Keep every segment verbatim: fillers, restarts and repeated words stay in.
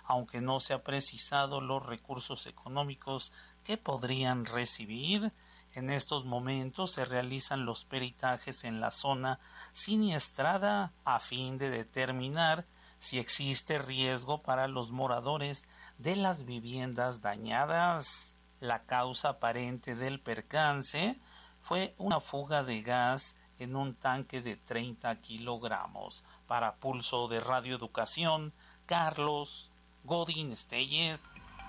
aunque no se ha precisado los recursos económicos que podrían recibir. En estos momentos se realizan los peritajes en la zona siniestrada a fin de determinar si existe riesgo para los moradores de las viviendas dañadas. La causa aparente del percance fue una fuga de gas en un tanque de treinta kilogramos. Para Pulso de Radio Educación, Carlos Godín Estelles.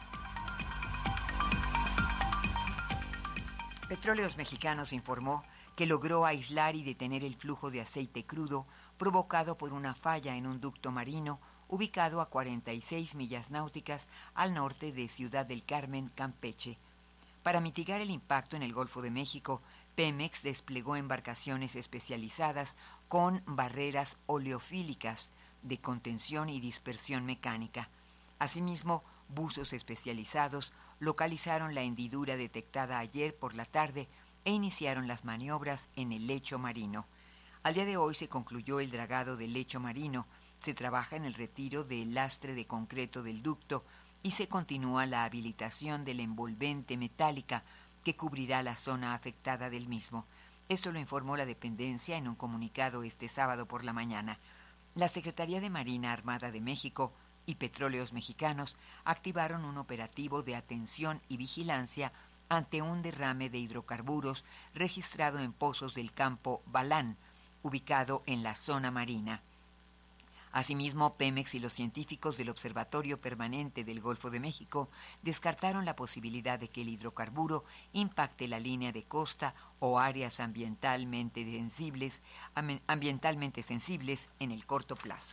Petróleos Mexicanos informó que logró aislar y detener el flujo de aceite crudo provocado por una falla en un ducto marino ubicado a cuarenta y seis millas náuticas al norte de Ciudad del Carmen, Campeche. Para mitigar el impacto en el Golfo de México, Pemex desplegó embarcaciones especializadas con barreras oleofílicas de contención y dispersión mecánica. Asimismo, buzos especializados localizaron la hendidura detectada ayer por la tarde e iniciaron las maniobras en el lecho marino. Al día de hoy se concluyó el dragado del lecho marino, se trabaja en el retiro del lastre de concreto del ducto y se continúa la habilitación de la envolvente metálica que cubrirá la zona afectada del mismo. Esto lo informó la dependencia en un comunicado este sábado por la mañana. La Secretaría de Marina Armada de México y Petróleos Mexicanos activaron un operativo de atención y vigilancia ante un derrame de hidrocarburos registrado en pozos del campo Balán, ubicado en la zona marina. Asimismo, Pemex y los científicos del Observatorio Permanente del Golfo de México descartaron la posibilidad de que el hidrocarburo impacte la línea de costa o áreas ambientalmente sensibles, ambientalmente sensibles en el corto plazo.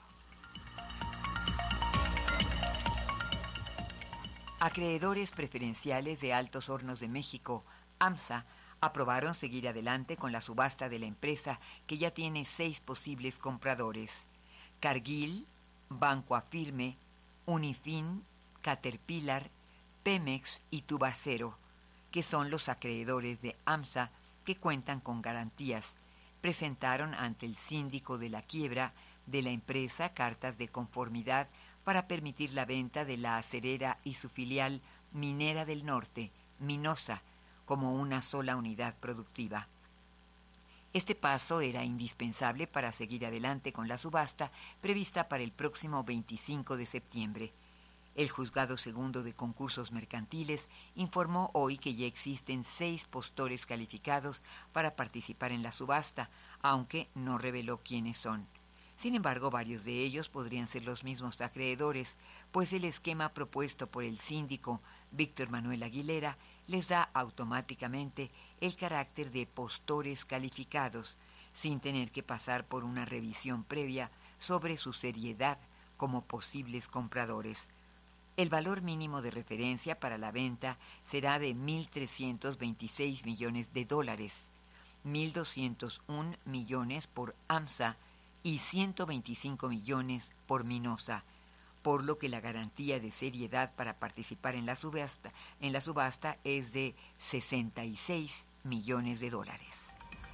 Acreedores preferenciales de Altos Hornos de México, AMSA, aprobaron seguir adelante con la subasta de la empresa que ya tiene seis posibles compradores: Cargill, Banco Afirme, Unifin, Caterpillar, Pemex y Tubacero, que son los acreedores de AMSA que cuentan con garantías. Presentaron ante el síndico de la quiebra de la empresa cartas de conformidad para permitir la venta de la acerera y su filial Minera del Norte, Minosa, como una sola unidad productiva. Este paso era indispensable para seguir adelante con la subasta prevista para el próximo veinticinco de septiembre. El Juzgado Segundo de Concursos Mercantiles informó hoy que ya existen seis postores calificados para participar en la subasta, aunque no reveló quiénes son. Sin embargo, varios de ellos podrían ser los mismos acreedores, pues el esquema propuesto por el síndico Víctor Manuel Aguilera les da automáticamente el carácter de postores calificados, sin tener que pasar por una revisión previa sobre su seriedad como posibles compradores. El valor mínimo de referencia para la venta será de mil trescientos veintiséis millones de dólares, mil doscientos uno millones por AMSA y ciento veinticinco millones por Minosa, por lo que la garantía de seriedad para participar en la subasta, en la subasta es de sesenta y seis millones de dólares.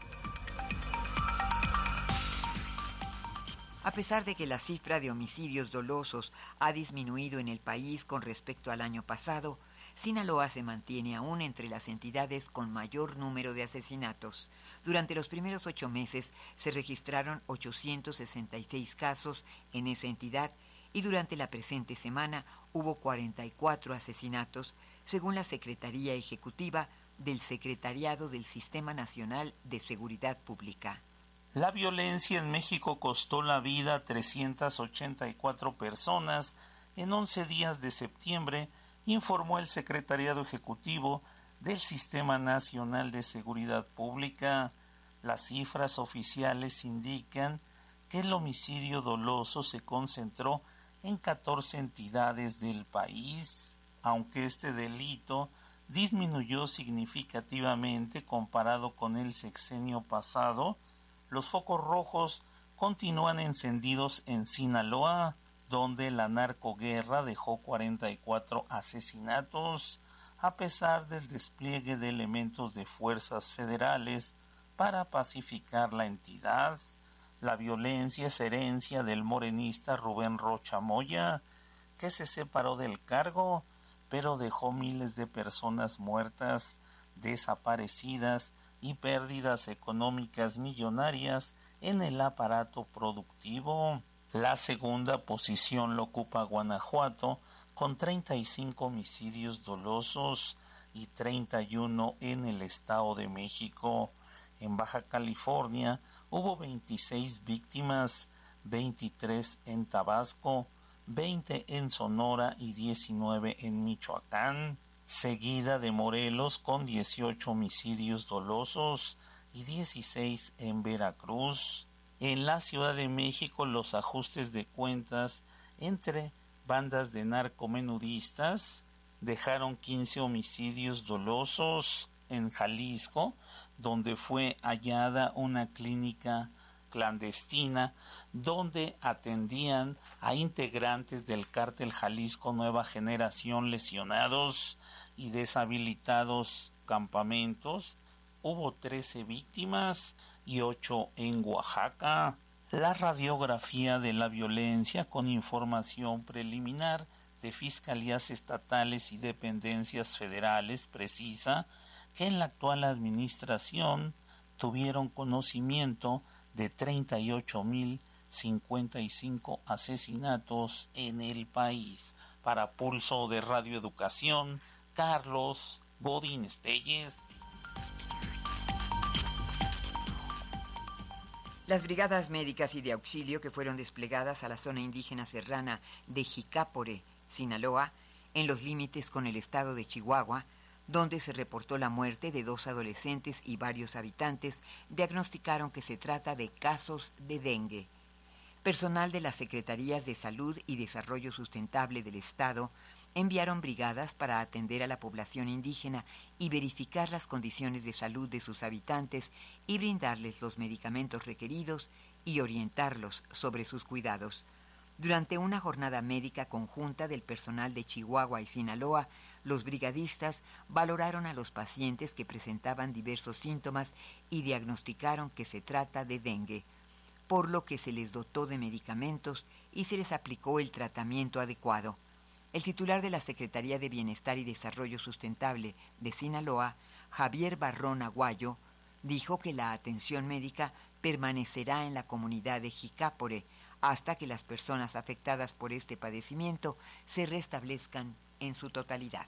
A pesar de que la cifra de homicidios dolosos ha disminuido en el país con respecto al año pasado, Sinaloa se mantiene aún entre las entidades con mayor número de asesinatos. Durante los primeros ocho meses se registraron ochocientos sesenta y seis casos en esa entidad y durante la presente semana hubo cuarenta y cuatro asesinatos, según la Secretaría Ejecutiva del Secretariado del Sistema Nacional de Seguridad Pública. La violencia en México costó la vida a trescientas ochenta y cuatro personas en once días de septiembre, informó el Secretariado Ejecutivo del Sistema Nacional de Seguridad Pública. Las cifras oficiales indican que el homicidio doloso se concentró en catorce entidades del país, aunque este delito disminuyó significativamente comparado con el sexenio pasado. Los focos rojos continúan encendidos en Sinaloa, donde la narcoguerra dejó cuarenta y cuatro asesinatos, a pesar del despliegue de elementos de fuerzas federales para pacificar la entidad. La violencia es herencia del morenista Rubén Rocha Moya, que se separó del cargo, pero dejó miles de personas muertas, desaparecidas y pérdidas económicas millonarias en el aparato productivo. La segunda posición lo ocupa Guanajuato, con treinta y cinco homicidios dolosos y treinta y uno en el Estado de México. En Baja California hubo veintiséis víctimas, veintitrés en Tabasco, veinte en Sonora y diecinueve en Michoacán, seguida de Morelos con dieciocho homicidios dolosos y dieciséis en Veracruz. En la Ciudad de México los ajustes de cuentas entre bandas de narcomenudistas dejaron quince homicidios dolosos. En Jalisco, donde fue hallada una clínica clandestina donde atendían a integrantes del cártel Jalisco Nueva Generación lesionados y deshabilitados campamentos. Hubo trece víctimas y ocho en Oaxaca. La radiografía de la violencia con información preliminar de fiscalías estatales y dependencias federales precisa que en la actual administración tuvieron conocimiento de treinta y ocho mil cincuenta y cinco asesinatos en el país. Para Pulso de Radio Educación, Carlos Godín Estelles. Las brigadas médicas y de auxilio que fueron desplegadas a la zona indígena serrana de Jicápore, Sinaloa, en los límites con el estado de Chihuahua, donde se reportó la muerte de dos adolescentes y varios habitantes, diagnosticaron que se trata de casos de dengue. Personal de las Secretarías de Salud y Desarrollo Sustentable del Estado enviaron brigadas para atender a la población indígena y verificar las condiciones de salud de sus habitantes y brindarles los medicamentos requeridos y orientarlos sobre sus cuidados. Durante una jornada médica conjunta del personal de Chihuahua y Sinaloa, los brigadistas valoraron a los pacientes que presentaban diversos síntomas y diagnosticaron que se trata de dengue, por lo que se les dotó de medicamentos y se les aplicó el tratamiento adecuado. El titular de la Secretaría de Bienestar y Desarrollo Sustentable de Sinaloa, Javier Barrón Aguayo, dijo que la atención médica permanecerá en la comunidad de Jicápore hasta que las personas afectadas por este padecimiento se restablezcan en su totalidad.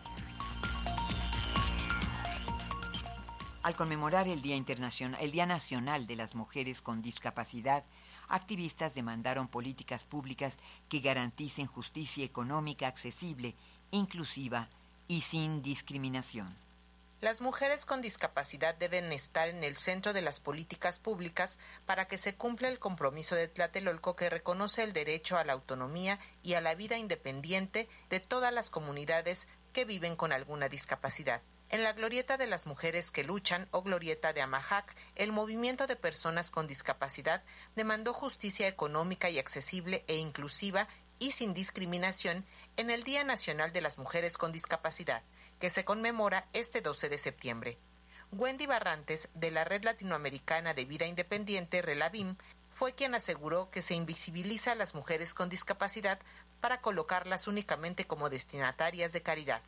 Al conmemorar el Día Internacional, el Día Nacional de las Mujeres con Discapacidad, activistas demandaron políticas públicas que garanticen justicia económica accesible, inclusiva y sin discriminación. Las mujeres con discapacidad deben estar en el centro de las políticas públicas para que se cumpla el compromiso de Tlatelolco que reconoce el derecho a la autonomía y a la vida independiente de todas las comunidades que viven con alguna discapacidad. En la Glorieta de las Mujeres que Luchan o Glorieta de Amajac, el movimiento de personas con discapacidad demandó justicia económica y accesible e inclusiva y sin discriminación en el Día Nacional de las Mujeres con Discapacidad, que se conmemora este doce de septiembre. Wendy Barrantes, de la Red Latinoamericana de Vida Independiente, RELAVIM, fue quien aseguró que se invisibiliza a las mujeres con discapacidad para colocarlas únicamente como destinatarias de caridad.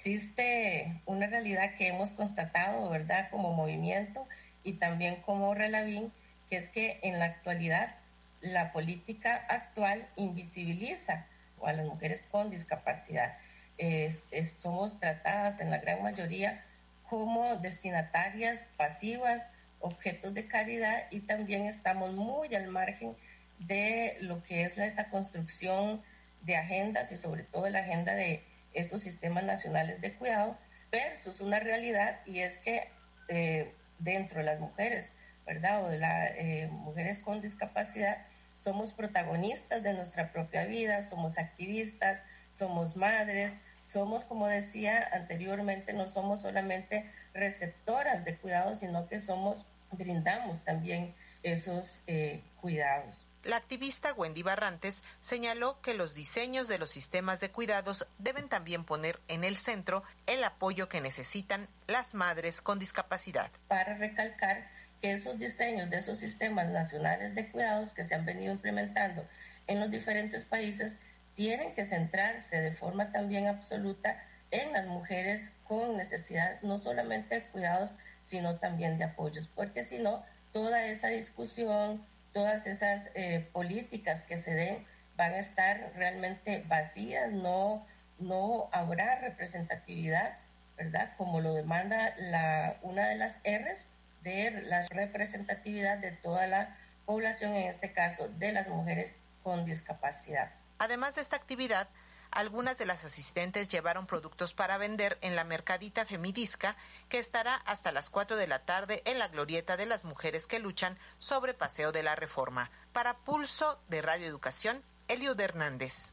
Existe una realidad que hemos constatado, ¿verdad?, como movimiento y también como RELAVIM, que es que en la actualidad la política actual invisibiliza a las mujeres con discapacidad. Es, es, somos tratadas en la gran mayoría como destinatarias pasivas, objetos de caridad, y también estamos muy al margen de lo que es esa construcción de agendas y sobre todo la agenda de estos sistemas nacionales de cuidado versus una realidad, y es que eh, dentro de las mujeres, ¿verdad?, o de las eh, mujeres con discapacidad, somos protagonistas de nuestra propia vida, somos activistas, somos madres, somos, como decía anteriormente, no somos solamente receptoras de cuidados, sino que somos, brindamos también esos eh, cuidados. La activista Wendy Barrantes señaló que los diseños de los sistemas de cuidados deben también poner en el centro el apoyo que necesitan las madres con discapacidad. Para recalcar que esos diseños de esos sistemas nacionales de cuidados que se han venido implementando en los diferentes países tienen que centrarse de forma también absoluta en las mujeres con necesidad no solamente de cuidados, sino también de apoyos, porque si no, toda esa discusión, todas esas eh, políticas que se den van a estar realmente vacías, no, no habrá representatividad, ¿verdad? Como lo demanda la, una de las R's, de la representatividad de toda la población, en este caso de las mujeres con discapacidad. Además de esta actividad, algunas de las asistentes llevaron productos para vender en la Mercadita Femidisca, que estará hasta las cuatro de la tarde en la Glorieta de las Mujeres que Luchan sobre Paseo de la Reforma. Para Pulso de Radio Educación, Eliud Hernández.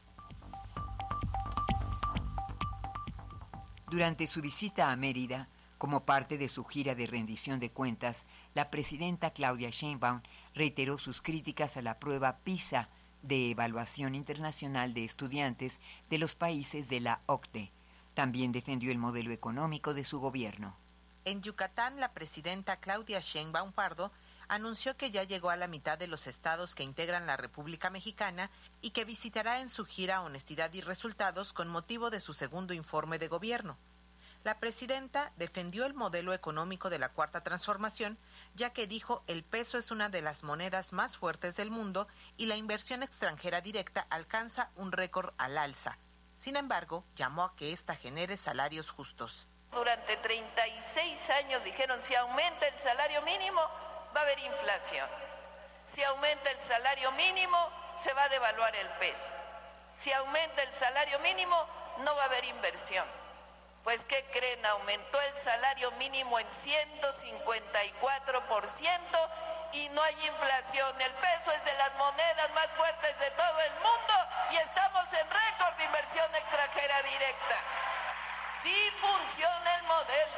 Durante su visita a Mérida, como parte de su gira de rendición de cuentas, la presidenta Claudia Sheinbaum reiteró sus críticas a la prueba PISA de Evaluación Internacional de Estudiantes de los países de la O C D E. También defendió el modelo económico de su gobierno. En Yucatán, la presidenta Claudia Sheinbaum Pardo anunció que ya llegó a la mitad de los estados que integran la República Mexicana y que visitará en su gira Honestidad y Resultados con motivo de su segundo informe de gobierno. La presidenta defendió el modelo económico de la Cuarta Transformación, ya que dijo el peso es una de las monedas más fuertes del mundo y la inversión extranjera directa alcanza un récord al alza. Sin embargo, llamó a que ésta genere salarios justos. Durante treinta y seis años dijeron, si aumenta el salario mínimo, va a haber inflación. Si aumenta el salario mínimo, se va a devaluar el peso. Si aumenta el salario mínimo, no va a haber inversión. Pues, ¿qué creen? Aumentó el salario mínimo en ciento cincuenta y cuatro por ciento y no hay inflación. El peso es de las monedas más fuertes de todo el mundo y estamos en récord de inversión extranjera directa. Sí funciona el modelo.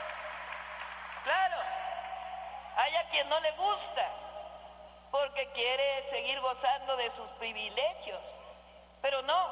Claro, hay a quien no le gusta porque quiere seguir gozando de sus privilegios, pero no.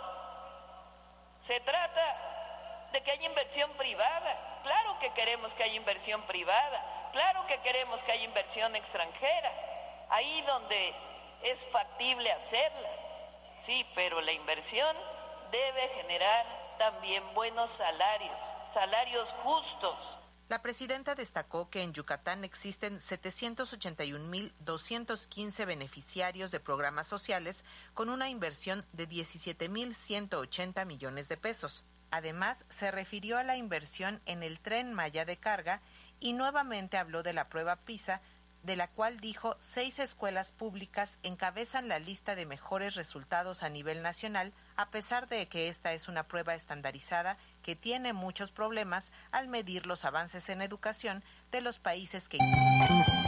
Se trata de que haya inversión privada. Claro que queremos que haya inversión privada, claro que queremos que haya inversión extranjera, ahí donde es factible hacerla, sí, pero la inversión debe generar también buenos salarios, salarios justos. La presidenta destacó que en Yucatán existen setecientos ochenta y un mil doscientos quince beneficiarios de programas sociales con una inversión de diecisiete mil ciento ochenta millones de pesos. Además, se refirió a la inversión en el Tren Maya de carga y nuevamente habló de la prueba PISA, de la cual dijo seis escuelas públicas encabezan la lista de mejores resultados a nivel nacional, a pesar de que esta es una prueba estandarizada que tiene muchos problemas al medir los avances en educación de los países que